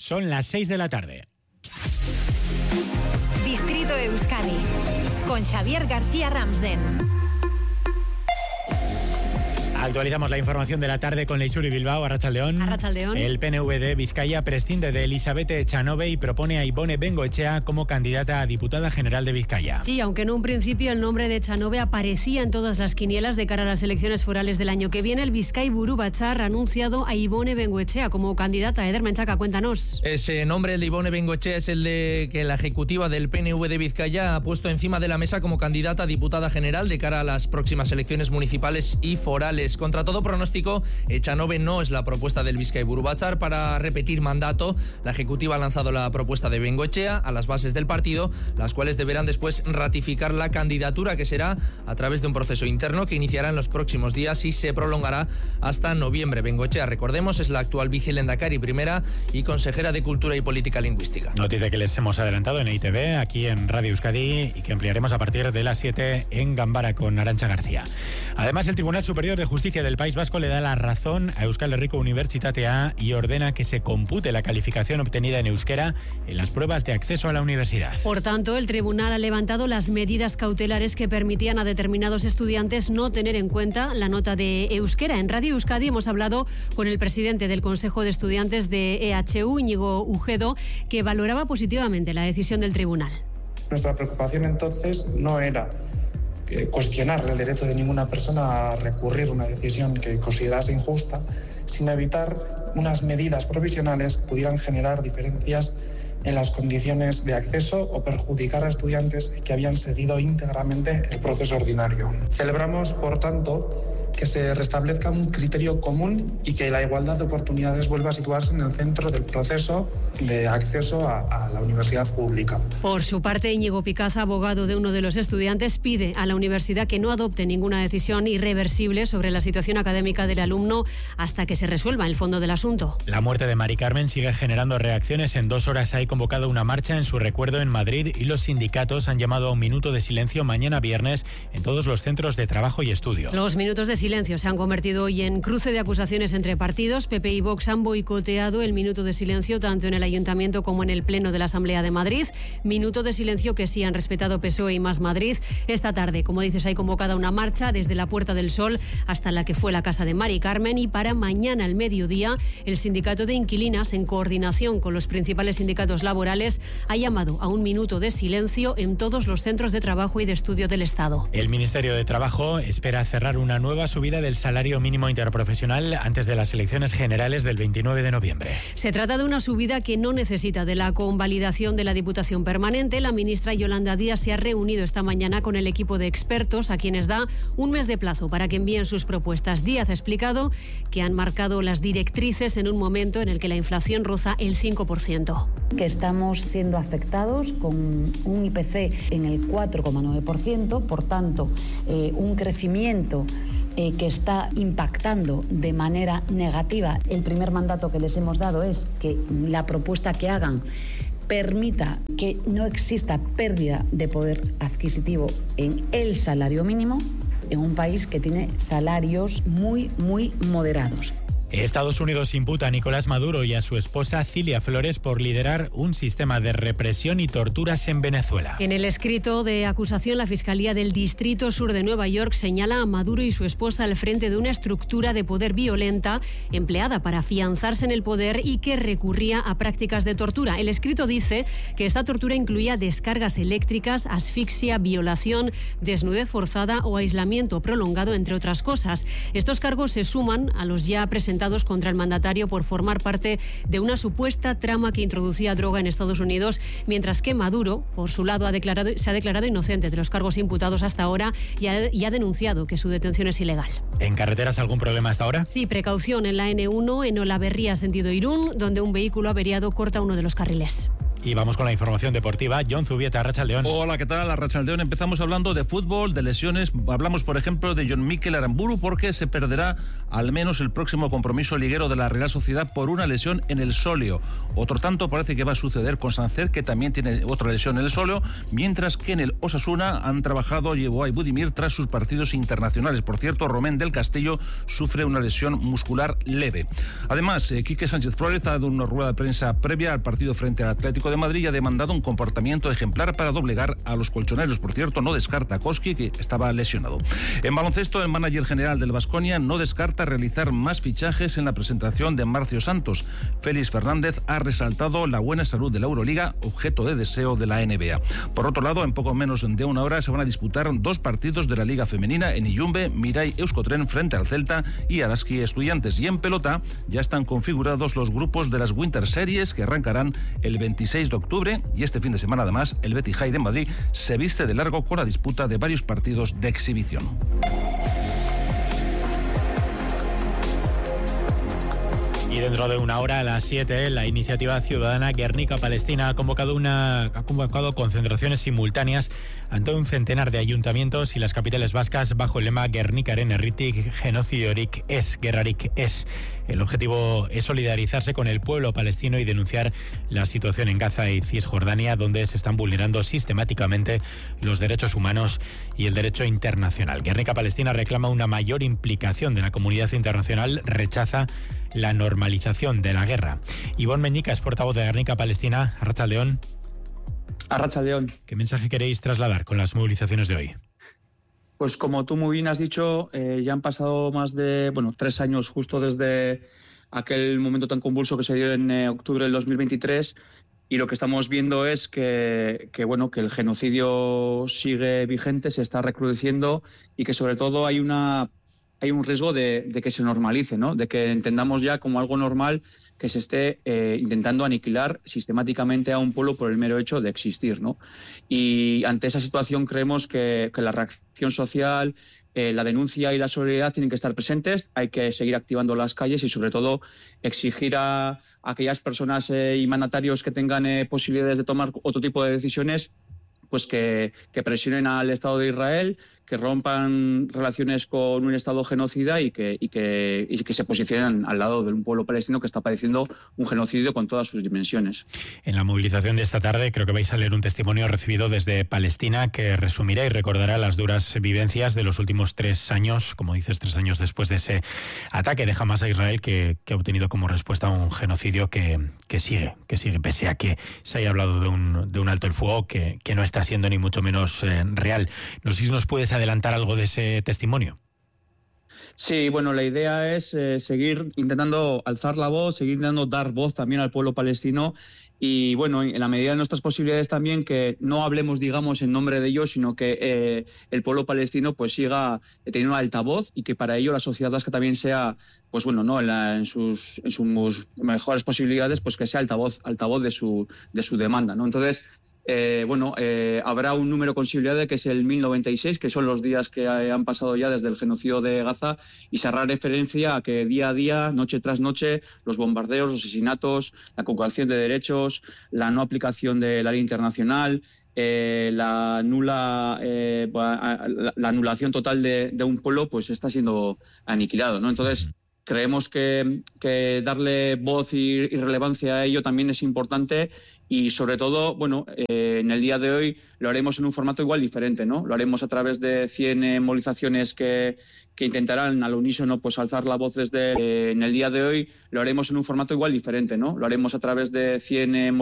Son las 6 de la tarde. Distrito Euskadi, con Xavier García Ramsden. Actualizamos la información de la tarde con Leisuri Bilbao. Arratsaldeon. Arratsaldeon. El PNV de Vizcaya prescinde de Elizabeth Echanove y propone a Ibone Bengoechea como candidata a diputada general de Vizcaya. Sí, aunque en un principio el nombre de Echanove aparecía en todas las quinielas de cara a las elecciones forales del año que viene, el Bizkai Buru Batzar ha anunciado a Ibone Bengoechea como candidata. Eder Menchaca, cuéntanos. Ese nombre, el de Ibone Bengoechea, es el de que la ejecutiva del PNV de Vizcaya ha puesto encima de la mesa como candidata a diputada general de cara a las próximas elecciones municipales y forales. Contra todo pronóstico, Echanove no es la propuesta del Bizkai Buru Batzar para repetir mandato. La ejecutiva ha lanzado la propuesta de Bengoechea a las bases del partido, las cuales deberán después ratificar la candidatura, que será a través de un proceso interno que iniciará en los próximos días y se prolongará hasta noviembre. Bengoechea, recordemos, es la actual vicelehendakari primera y consejera de Cultura y Política Lingüística. Noticia que les hemos adelantado en EITV, aquí en Radio Euskadi, y que ampliaremos a partir de las 7 en Gambara con Arantxa García. Además, el Tribunal Superior de Justicia del País Vasco le da la razón a Euskal Herriko Unibertsitatea y ordena que se compute la calificación obtenida en euskera en las pruebas de acceso a la universidad. Por tanto, el tribunal ha levantado las medidas cautelares que permitían a determinados estudiantes no tener en cuenta la nota de euskera. En Radio Euskadi hemos hablado con el presidente del Consejo de Estudiantes de EHU, Íñigo Ujedo, que valoraba positivamente la decisión del tribunal. Nuestra preocupación entonces no era cuestionar el derecho de ninguna persona a recurrir una decisión que considerase injusta, sino evitar unas medidas provisionales que pudieran generar diferencias en las condiciones de acceso o perjudicar a estudiantes que habían seguido íntegramente el proceso ordinario. Celebramos, por tanto, que se restablezca un criterio común y que la igualdad de oportunidades vuelva a situarse en el centro del proceso de acceso a la universidad pública. Por su parte, Íñigo Picaza, abogado de uno de los estudiantes, pide a la universidad que no adopte ninguna decisión irreversible sobre la situación académica del alumno hasta que se resuelva el fondo del asunto. La muerte de Mari Carmen sigue generando reacciones. En 2 horas hay convocado una marcha en su recuerdo en Madrid y los sindicatos han llamado a un minuto de silencio mañana viernes en todos los centros de trabajo y estudio. Los minutos de silencio se han convertido hoy en cruce de acusaciones entre partidos. PP y Vox han boicoteado el minuto de silencio tanto en el Ayuntamiento como en el Pleno de la Asamblea de Madrid. Minuto de silencio que sí han respetado PSOE y Más Madrid. Esta tarde, como dices, hay convocada una marcha desde la Puerta del Sol hasta la que fue la casa de Mari Carmen, y para mañana al mediodía el sindicato de inquilinas, en coordinación con los principales sindicatos laborales, ha llamado a un minuto de silencio en todos los centros de trabajo y de estudio del Estado. El Ministerio de Trabajo espera cerrar una nueva subida del salario mínimo interprofesional antes de las elecciones generales del 29 de noviembre. Se trata de una subida que no necesita de la convalidación de la Diputación Permanente. La ministra Yolanda Díaz se ha reunido esta mañana con el equipo de expertos a quienes da un mes de plazo para que envíen sus propuestas. Díaz ha explicado que han marcado las directrices en un momento en el que la inflación roza el 5%. Que estamos siendo afectados con un IPC en el 4,9%, por tanto, un crecimiento que está impactando de manera negativa. El primer mandato que les hemos dado es que la propuesta que hagan permita que no exista pérdida de poder adquisitivo en el salario mínimo en un país que tiene salarios muy moderados. Estados Unidos imputa a Nicolás Maduro y a su esposa Cilia Flores por liderar un sistema de represión y torturas en Venezuela. En el escrito de acusación, la Fiscalía del Distrito Sur de Nueva York señala a Maduro y su esposa al frente de una estructura de poder violenta empleada para afianzarse en el poder y que recurría a prácticas de tortura. El escrito dice que esta tortura incluía descargas eléctricas, asfixia, violación, desnudez forzada o aislamiento prolongado, entre otras cosas. Estos cargos se suman a los ya presentados contra el mandatario por formar parte de una supuesta trama que introducía droga en Estados Unidos, mientras que Maduro, por su lado, se ha declarado inocente de los cargos imputados hasta ahora y ha denunciado que su detención es ilegal. ¿En carreteras algún problema hasta ahora? Sí, precaución en la N1 en Olaberría, sentido Irún, donde un vehículo averiado corta uno de los carriles. Y vamos con la información deportiva. Jon Zubieta, Arratsaldeon. Hola, ¿qué tal? Arratsaldeon. Empezamos hablando de fútbol, de lesiones. Hablamos, por ejemplo, de Jon Mikel Aramburu, porque se perderá al menos el próximo compromiso liguero de la Real Sociedad por una lesión en el sóleo. Otro tanto parece que va a suceder con Sánchez, que también tiene otra lesión en el sóleo, mientras que en el Osasuna han trabajado Yeboah y Budimir tras sus partidos internacionales. Por cierto, Romén del Castillo sufre una lesión muscular leve. Además, Quique Sánchez Flores ha dado una rueda de prensa previa al partido frente al Atlético de Madrid y ha demandado un comportamiento ejemplar para doblegar a los colchoneros. Por cierto, no descarta a Koski, que estaba lesionado. En baloncesto, el manager general del Baskonia no descarta realizar más fichajes en la presentación de Marcio Santos. Félix Fernández ha resaltado la buena salud de la Euroliga, objeto de deseo de la NBA. Por otro lado, en poco menos de una hora se van a disputar 2 partidos de la Liga Femenina en Illumbe, Mirai Euskotren frente al Celta y Araski Estudiantes. Y en pelota ya están configurados los grupos de las Winter Series, que arrancarán el 26 de octubre, y este fin de semana además el Betty Hyde de Madrid se viste de largo con la disputa de varios partidos de exhibición. Y dentro de una hora, a las 7, la iniciativa ciudadana Guernica-Palestina ha convocado concentraciones simultáneas ante un centenar de ayuntamientos y las capitales vascas bajo el lema Gernikaren herritik, genozidiorik ez, gerrarik ez. El objetivo es solidarizarse con el pueblo palestino y denunciar la situación en Gaza y Cisjordania, donde se están vulnerando sistemáticamente los derechos humanos y el derecho internacional. Guernica-Palestina reclama una mayor implicación de la comunidad internacional, rechaza la normalización de la guerra. Ivonne Meñica es portavoz de Guernica-Palestina. Arratsaldeon. Arratsaldeon. ¿Qué mensaje queréis trasladar con las movilizaciones de hoy? Pues como tú muy bien has dicho, ya han pasado más de 3 años justo desde aquel momento tan convulso que se dio en octubre del 2023, y lo que estamos viendo es que el genocidio sigue vigente, se está recrudeciendo, y que sobre todo hay un riesgo de que se normalice, ¿no? De que entendamos ya como algo normal que se esté intentando aniquilar sistemáticamente a un pueblo por el mero hecho de existir, ¿no? Y ante esa situación creemos que la reacción social, la denuncia y la solidaridad tienen que estar presentes. Hay que seguir activando las calles y sobre todo exigir a aquellas personas y mandatarios que tengan posibilidades de tomar otro tipo de decisiones, pues que presionen al Estado de Israel, que rompan relaciones con un Estado genocida y que se posicionen al lado de un pueblo palestino que está padeciendo un genocidio con todas sus dimensiones. En la movilización de esta tarde creo que vais a leer un testimonio recibido desde Palestina que resumirá y recordará las duras vivencias de los últimos 3 años, como dices, 3 años después de ese ataque de Hamas a Israel que ha obtenido como respuesta un genocidio que sigue, pese a que se haya hablado de un alto el fuego que no está siendo ni mucho menos real. No sé si nos puedes adelantar algo de ese testimonio. Sí, bueno, la idea es seguir intentando alzar la voz, seguir intentando dar voz también al pueblo palestino y, bueno, en la medida de nuestras posibilidades también que no hablemos, digamos, en nombre de ellos, sino que el pueblo palestino pues siga teniendo una altavoz y que para ello la sociedad vasca también sea, pues bueno, no en sus mejores posibilidades, pues que sea altavoz de su demanda, ¿no? Entonces, habrá un número considerable que es el 1096, que son los días que han pasado ya desde el genocidio de Gaza, y se hará referencia a que día a día, noche tras noche, los bombardeos, los asesinatos, la conculcación de derechos, la no aplicación de la ley internacional, la anulación total de un pueblo, pues está siendo aniquilado, ¿no? Entonces, creemos que darle voz y relevancia a ello también es importante y, sobre todo, en el día de hoy lo haremos en un formato igual diferente, ¿no? Lo haremos a través de 100 movilizaciones que intentarán al unísono pues alzar la voz en el día de hoy lo haremos en un formato igual diferente, ¿no? Lo haremos a través de 100